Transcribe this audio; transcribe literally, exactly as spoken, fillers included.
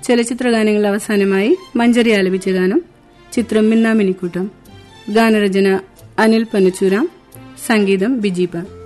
ചലച്ചിത്ര ഗാനങ്ങൾ അവസാനമായി മഞ്ചരി ആലപിച്ച ഗാനം ചിത്രം മിന്നാമിനിക്കൂട്ടം. ഗാനരചന അനിൽ പനച്ചൂരാം, സംഗീതം ബിജിപാൽ.